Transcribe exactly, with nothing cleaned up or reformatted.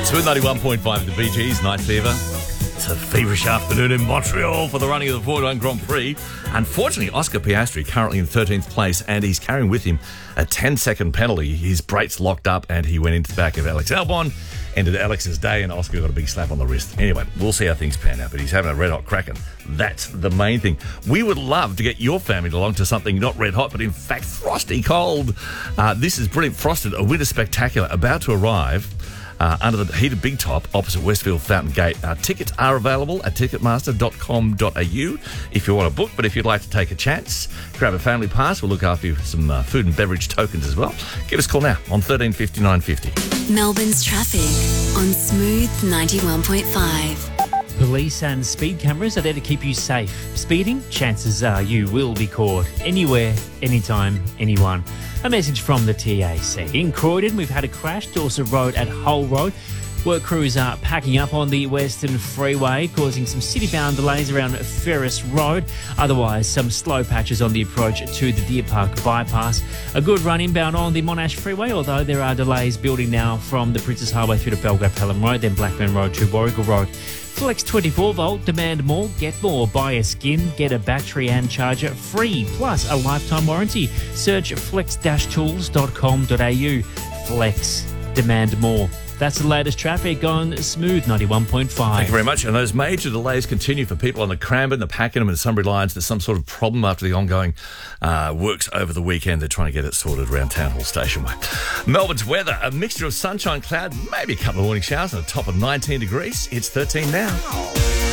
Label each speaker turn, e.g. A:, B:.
A: Smooth ninety-one point five, the Bee Gees, Night Fever. It's a feverish afternoon in Montreal for the running of the Formula One Grand Prix. Unfortunately, Oscar Piastri currently in thirteenth place, and he's carrying with him a ten-second penalty. His brakes locked up, and he went into the back of Alex Albon. Ended Alex's day, and Oscar got a big slap on the wrist. Anyway, we'll see how things pan out, but he's having a red-hot cracking. That's the main thing. We would love to get your family along to something not red-hot, but in fact frosty cold. Uh, this is Brilliant Frosted, a winter spectacular about to arrive. Uh, under the heated Big Top opposite Westfield Fountain Gate. Uh, tickets are available at ticketmaster dot com dot a u if you want to book, but if you'd like to take a chance, grab a family pass. We'll look after you with some uh, food and beverage tokens as well. Give us a call now on thirteen fifty, nine fifty.
B: Melbourne's traffic on Smooth ninety-one point five.
C: Police and speed cameras are there to keep you safe. Speeding, chances are you will be caught anywhere, anytime, anyone. A message from the T A C. In Croydon, we've had a crash, Dorset Road at Hull Road. Work crews are packing up on the Western Freeway, causing some city-bound delays around Ferris Road. Otherwise, some slow patches on the approach to the Deer Park bypass. A good run inbound on the Monash Freeway, although there are delays building now from the Princess Highway through to Belgrave Pelham Road, then Blackburn Road to Warrigal Road. Flex twenty-four volt, demand more, get more. Buy a skin, get a battery and charger free, plus a lifetime warranty. Search flex dash tools dot com dot a u. Flex, demand more. That's the latest traffic on Smooth ninety-one point five.
A: Thank you very much. And those major delays continue for people on the Cranbourne, the Pakenham and Sunbury lines. There's some sort of problem after the ongoing uh, works over the weekend. They're trying to get it sorted around Town Hall Station Way. Melbourne's weather, a mixture of sunshine, cloud, maybe a couple of morning showers and a top of nineteen degrees. It's thirteen now.